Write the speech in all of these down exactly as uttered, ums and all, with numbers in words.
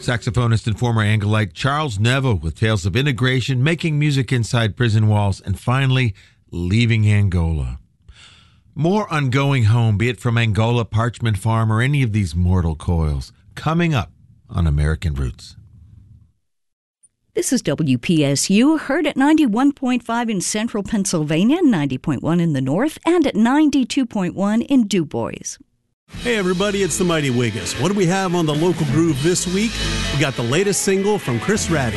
Saxophonist and former Angolite Charles Neville with tales of integration, making music inside prison walls, and finally leaving Angola. More on going home, be it from Angola, Parchment Farm, or any of these mortal coils, coming up on American Roots. This is W P S U, heard at ninety-one point five in central Pennsylvania, ninety point one in the north, and at ninety-two point one in Du Bois. Hey everybody, it's the Mighty Wiggers. What do we have on the local groove this week? We got the latest single from Chris Ratty.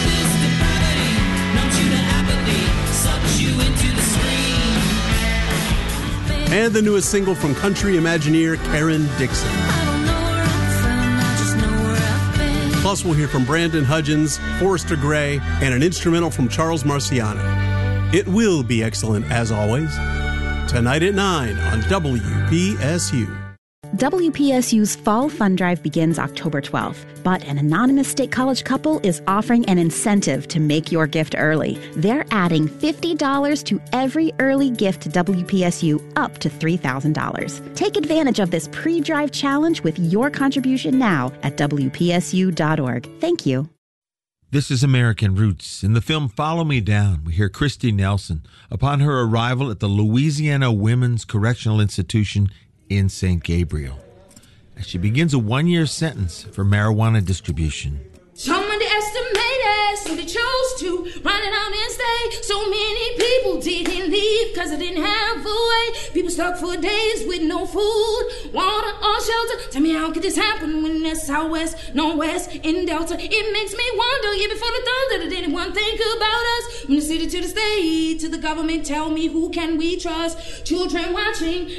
And the newest single from country Imagineer Karen Dixon. Plus, we'll hear from Brandon Hudgens, Forrester Gray, and an instrumental from Charles Marciano. It will be excellent, as always. Tonight at nine on W P S U. W P S U's Fall Fund Drive begins October twelfth, but an anonymous State College couple is offering an incentive to make your gift early. They're adding fifty dollars to every early gift to W P S U up to three thousand dollars. Take advantage of this pre-drive challenge with your contribution now at W P S U dot org. Thank you. This is American Roots. In the film Follow Me Down, we hear Christy Nelson upon her arrival at the Louisiana Women's Correctional Institution in Saint Gabriel, as she begins a one-year sentence for marijuana distribution. Some underestimated, so they chose to run it out and stay. So many people didn't leave because they didn't have a way. People stuck for days with no food, water, or shelter. Tell me, how could this happen when there's Southwest, Northwest, in Delta? It makes me wonder, even before the thunder, did anyone think about us? From the city to the state, to the government, tell me, who can we trust? Children watching